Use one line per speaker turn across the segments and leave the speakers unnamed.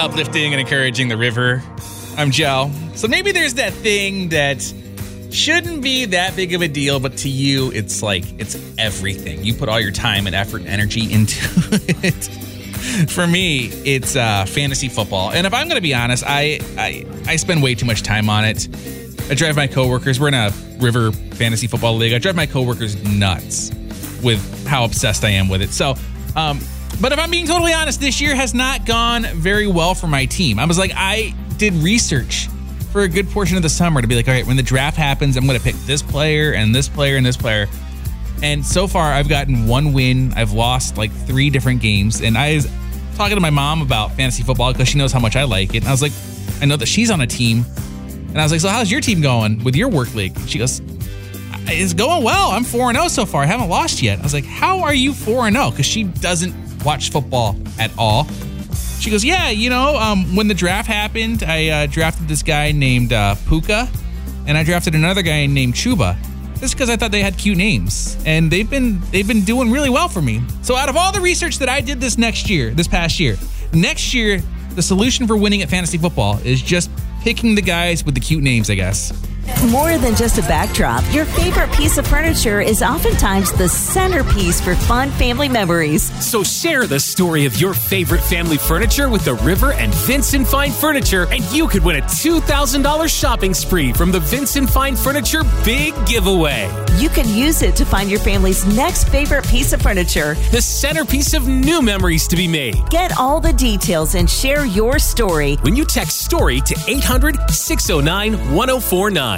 uplifting and encouraging the river. I'm Joe. So maybe there's that thing that shouldn't be that big of a deal, but to you, it's everything. You put all your time and effort and energy into it. For me, it's fantasy football. And if I'm going to be honest, I spend way too much time on it. I drive my coworkers. We're in a River Fantasy Football League. I drive my coworkers nuts with how obsessed I am with it. So, but if I'm being totally honest, this year has not gone very well for my team. I did research for a good portion of the summer to be like, all right, when the draft happens, I'm going to pick this player and this player and this player. And so far, I've gotten one win. I've lost like 3 different games. And I was talking to my mom about fantasy football because she knows how much I like it. And I was like, I know that she's on a team. And I was like, so how's your team going with your work league? She goes, it's going well. I'm 4-0 so far. I haven't lost yet. I was like, how are you 4-0? Because she doesn't watch football at all. She goes, yeah, when the draft happened, I drafted this guy named Puka, and I drafted another guy named Chuba. Just because I thought they had cute names, and they've been doing really well for me. So out of all the research that I did this past year, next year, the solution for winning at fantasy football is just picking the guys with the cute names, I guess.
More than just a backdrop, your favorite piece of furniture is oftentimes the centerpiece for fun family memories.
So share the story of your favorite family furniture with the River and Vincent Fine Furniture, and you could win a $2,000 shopping spree from the Vincent Fine Furniture Big Giveaway.
You can use it to find your family's next favorite piece of furniture,
the centerpiece of new memories to be made.
Get all the details and share your story
when you text STORY to 800-609-1049.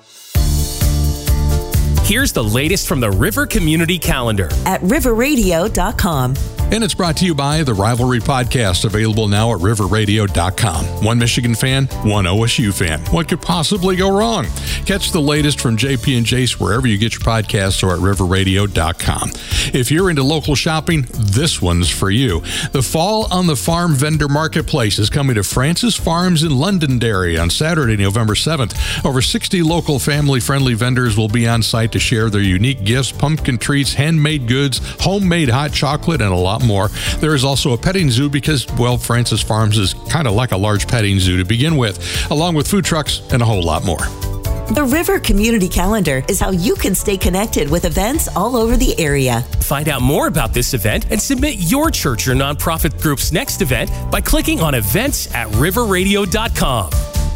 Here's the latest from the River Community Calendar
at riverradio.com.
And it's brought to you by the Rivalry Podcast, available now at riverradio.com. One Michigan fan, one OSU fan. What could possibly go wrong? Catch the latest from JP and Jace wherever you get your podcasts or at riverradio.com. If you're into local shopping, this one's for you. The Fall on the Farm Vendor Marketplace is coming to Francis Farms in Londonderry on Saturday, November 7th. Over 60 local family-friendly vendors will be on site to share their unique gifts, pumpkin treats, handmade goods, homemade hot chocolate, and a lot more. There is also a petting zoo because, well, Francis Farms is kind of like a large petting zoo to begin with, along with food trucks and a whole lot more.
The River Community Calendar is how you can stay connected with events all over the area.
Find out more about this event and submit your church or nonprofit group's next event by clicking on events at riverradio.com.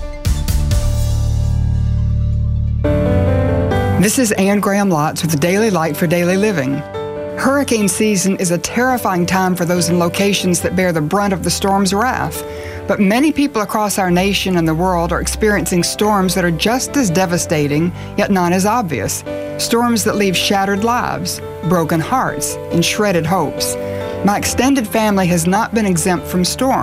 This is Ann Graham Lotz with the Daily Light for Daily Living. Hurricane season is a terrifying time for those in locations that bear the brunt of the storm's wrath. But many people across our nation and the world are experiencing storms that are just as devastating, yet not as obvious. Storms that leave shattered lives, broken hearts, and shredded hopes. My extended family has not been exempt from storms.